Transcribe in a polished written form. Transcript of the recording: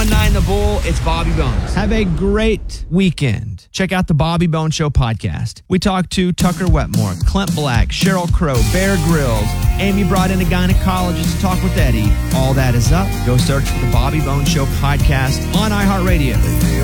one night in the bowl, it's Bobby Bones. Have a great weekend. Check out the Bobby Bones Show podcast. We talked to Tucker Wetmore, Clint Black, Sheryl Crow, Bear Grylls. Amy brought in a gynecologist to talk with Eddie. All that is up. Go search for the Bobby Bones Show podcast on iHeartRadio.